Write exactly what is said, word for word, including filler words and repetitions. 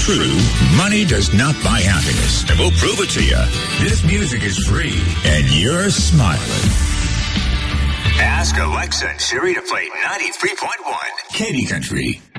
true. Money does not buy happiness. And we'll prove it to you. This music is free, and you're smiling. Ask Alexa and Siri to play ninety-three point one Katy Country.